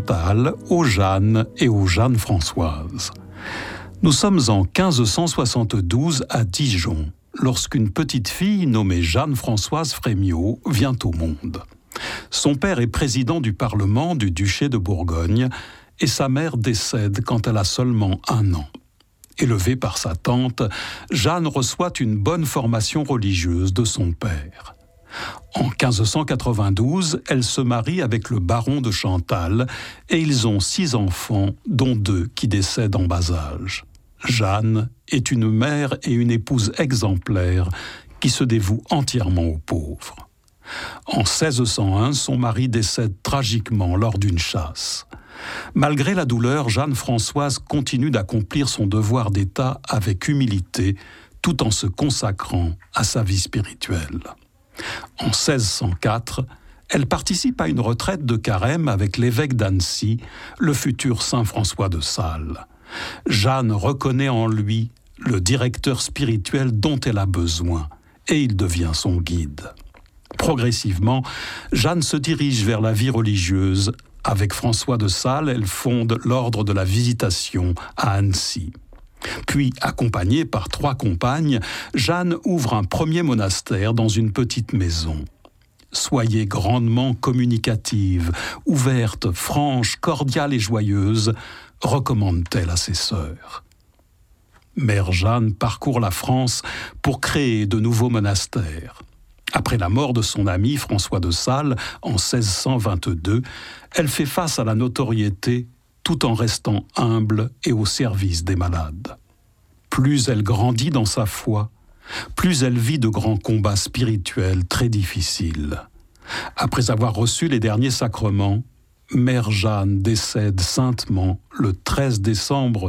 Chantal, aux Jeanne et aux Jeanne-Françoise. Nous sommes en 1572 à Dijon, lorsqu'une petite fille nommée Jeanne-Françoise Frémiot vient au monde. Son père est président du Parlement du duché de Bourgogne et sa mère décède quand elle a seulement 1 an. Élevée par sa tante, Jeanne reçoit une bonne formation religieuse de son père. En 1592, elle se marie avec le baron de Chantal et ils ont 6 enfants, dont 2 qui décèdent en bas âge. Jeanne est une mère et une épouse exemplaires qui se dévouent entièrement aux pauvres. En 1601, son mari décède tragiquement lors d'une chasse. Malgré la douleur, Jeanne-Françoise continue d'accomplir son devoir d'État avec humilité, tout en se consacrant à sa vie spirituelle. En 1604, elle participe à une retraite de carême avec l'évêque d'Annecy, le futur saint François de Sales. Jeanne reconnaît en lui le directeur spirituel dont elle a besoin, et il devient son guide. Progressivement, Jeanne se dirige vers la vie religieuse. Avec François de Sales, elle fonde l'ordre de la Visitation à Annecy. Puis, accompagnée par 3 compagnes, Jeanne ouvre un premier monastère dans une petite maison. Soyez grandement communicative, ouverte, franche, cordiale et joyeuse, recommande-t-elle à ses sœurs. Mère Jeanne parcourt la France pour créer de nouveaux monastères. Après la mort de son ami François de Sales en 1622, elle fait face à la notoriété tout en restant humble et au service des malades. Plus elle grandit dans sa foi, plus elle vit de grands combats spirituels très difficiles. Après avoir reçu les derniers sacrements, Mère Jeanne décède saintement le 13 décembre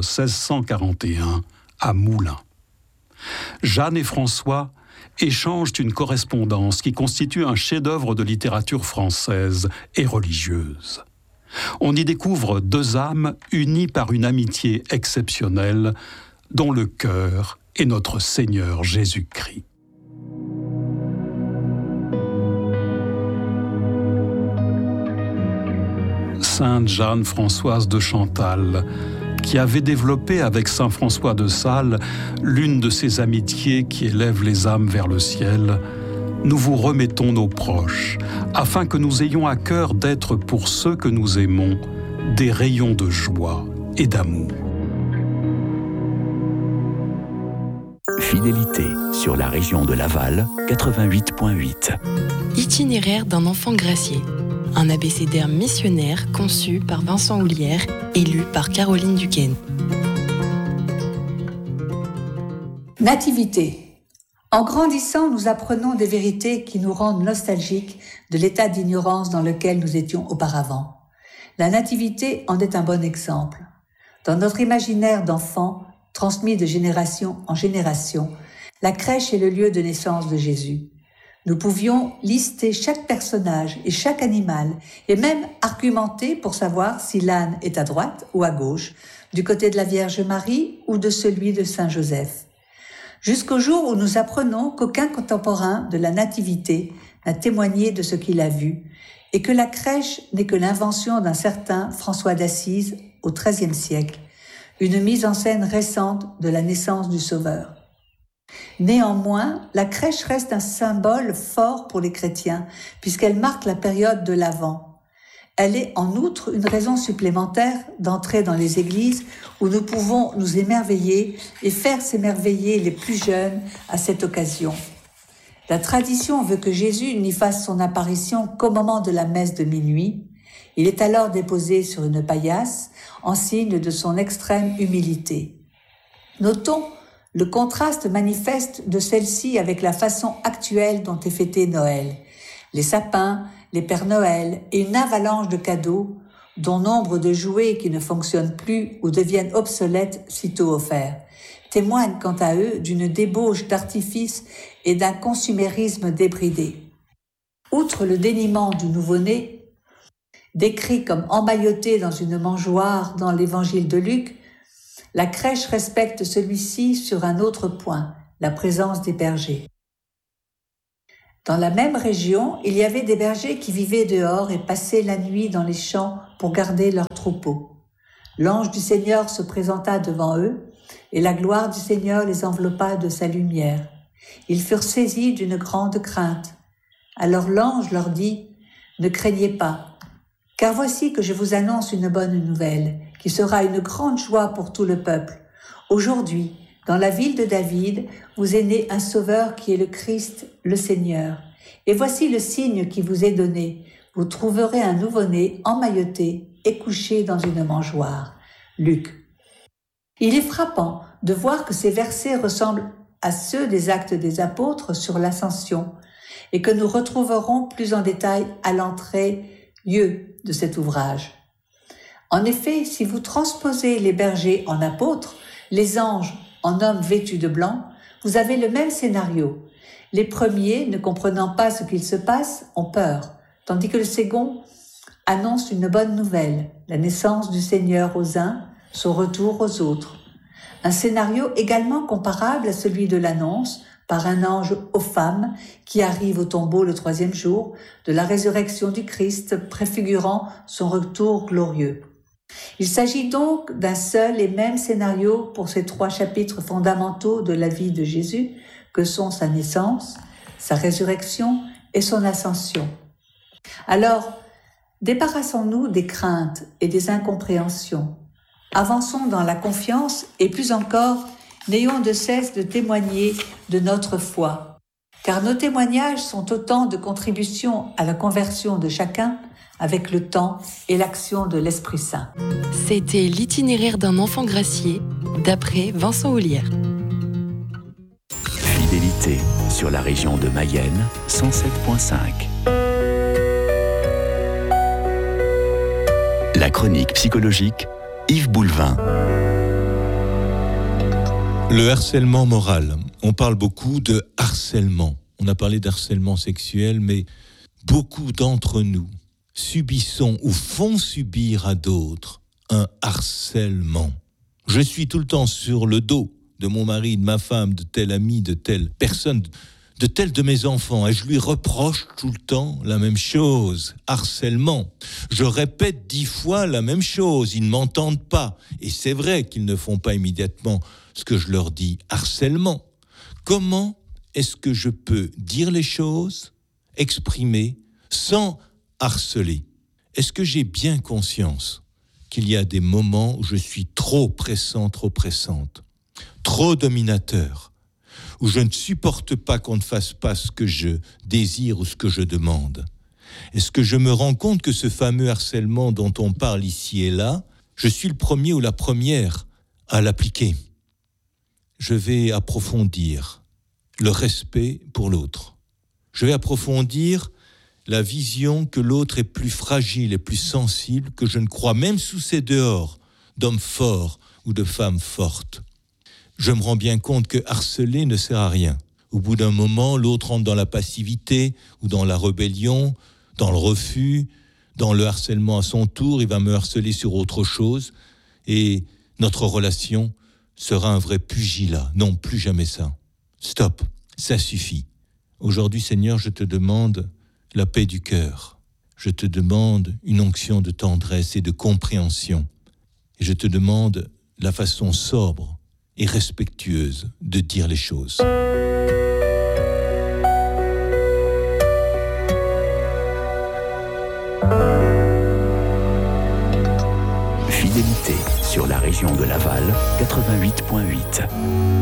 1641 à Moulins. Jeanne et François échangent une correspondance qui constitue un chef-d'œuvre de littérature française et religieuse. On y découvre 2 âmes unies par une amitié exceptionnelle, dont le cœur est notre Seigneur Jésus-Christ. Sainte Jeanne-Françoise de Chantal, qui avait développé avec saint François de Sales l'une de ces amitiés qui élèvent les âmes vers le ciel, nous vous remettons nos proches, afin que nous ayons à cœur d'être pour ceux que nous aimons des rayons de joie et d'amour. Fidélité sur la région de Laval, 88.8. Itinéraire d'un enfant gracié. Un abécédaire missionnaire conçu par Vincent Houlière et lu par Caroline Duquesne. Nativité. En grandissant, nous apprenons des vérités qui nous rendent nostalgiques de l'état d'ignorance dans lequel nous étions auparavant. La nativité en est un bon exemple. Dans notre imaginaire d'enfant, transmis de génération en génération, la crèche est le lieu de naissance de Jésus. Nous pouvions lister chaque personnage et chaque animal et même argumenter pour savoir si l'âne est à droite ou à gauche, du côté de la Vierge Marie ou de celui de Saint Joseph. Jusqu'au jour où nous apprenons qu'aucun contemporain de la Nativité n'a témoigné de ce qu'il a vu et que la crèche n'est que l'invention d'un certain François d'Assise au XIIIe siècle, une mise en scène récente de la naissance du Sauveur. Néanmoins, la crèche reste un symbole fort pour les chrétiens, puisqu'elle marque la période de l'Avent. Elle est en outre une raison supplémentaire d'entrer dans les églises où nous pouvons nous émerveiller et faire s'émerveiller les plus jeunes à cette occasion. La tradition veut que Jésus n'y fasse son apparition qu'au moment de la messe de minuit. Il est alors déposé sur une paillasse en signe de son extrême humilité. Notons le contraste manifeste de celle-ci avec la façon actuelle dont est fêté Noël. Les sapins, les Pères Noël et une avalanche de cadeaux, dont nombre de jouets qui ne fonctionnent plus ou deviennent obsolètes sitôt offerts, témoignent quant à eux d'une débauche d'artifice et d'un consumérisme débridé. Outre le déniement du nouveau-né, décrit comme emmailloté dans une mangeoire dans l'évangile de Luc, la crèche respecte celui-ci sur un autre point, la présence des bergers. Dans la même région, il y avait des bergers qui vivaient dehors et passaient la nuit dans les champs pour garder leurs troupeaux. L'ange du Seigneur se présenta devant eux, et la gloire du Seigneur les enveloppa de sa lumière. Ils furent saisis d'une grande crainte. Alors l'ange leur dit, « Ne craignez pas, car voici que je vous annonce une bonne nouvelle, qui sera une grande joie pour tout le peuple. Aujourd'hui, dans la ville de David, vous est né un sauveur qui est le Christ, le Seigneur. Et voici le signe qui vous est donné. Vous trouverez un nouveau-né emmailloté et couché dans une mangeoire. » Luc. Il est frappant de voir que ces versets ressemblent à ceux des Actes des Apôtres sur l'Ascension et que nous retrouverons plus en détail à l'entrée lieu de cet ouvrage. En effet, si vous transposez les bergers en apôtres, les anges en hommes vêtus de blanc, vous avez le même scénario. Les premiers, ne comprenant pas ce qu'il se passe, ont peur, tandis que le second annonce une bonne nouvelle, la naissance du Seigneur aux uns, son retour aux autres. Un scénario également comparable à celui de l'annonce par un ange aux femmes qui arrivent au tombeau le 3e jour de la résurrection du Christ, préfigurant son retour glorieux. Il s'agit donc d'un seul et même scénario pour ces 3 chapitres fondamentaux de la vie de Jésus, que sont sa naissance, sa résurrection et son ascension. Alors, débarrassons-nous des craintes et des incompréhensions. Avançons dans la confiance et plus encore, n'ayons de cesse de témoigner de notre foi. Car nos témoignages sont autant de contributions à la conversion de chacun avec le temps et l'action de l'Esprit Saint. C'était l'itinéraire d'un enfant gracié, d'après Vincent Ollière. Fidélité sur la région de Mayenne, 107.5. La chronique psychologique, Yves Boulevin. Le harcèlement moral. On parle beaucoup de harcèlement. On a parlé d'harcèlement sexuel, mais beaucoup d'entre nous subissons ou font subir à d'autres un harcèlement. Je suis tout le temps sur le dos de mon mari, de ma femme, de tel ami, de telle personne, de tel de mes enfants, et je lui reproche tout le temps la même chose, harcèlement. Je répète 10 fois la même chose, ils ne m'entendent pas, et c'est vrai qu'ils ne font pas immédiatement ce que je leur dis, harcèlement. Comment est-ce que je peux dire les choses, exprimer, sans harceler? Est-ce que j'ai bien conscience qu'il y a des moments où je suis trop pressant, trop pressante, trop dominateur, où je ne supporte pas qu'on ne fasse pas ce que je désire ou ce que je demande? Est-ce que je me rends compte que ce fameux harcèlement dont on parle ici et là, je suis le premier ou la première à l'appliquer? Je vais approfondir le respect pour l'autre. Je vais approfondir la vision que l'autre est plus fragile et plus sensible que je ne crois, même sous ses dehors d'hommes forts ou de femmes fortes. Je me rends bien compte que harceler ne sert à rien. Au bout d'un moment, l'autre entre dans la passivité ou dans la rébellion, dans le refus, dans le harcèlement à son tour, il va me harceler sur autre chose et notre relation sera un vrai pugilat. Non, plus jamais ça. Stop, ça suffit. Aujourd'hui, Seigneur, je te demande la paix du cœur. Je te demande une onction de tendresse et de compréhension. Et je te demande la façon sobre et respectueuse de dire les choses. Fidélité sur la région de Laval, 88.8.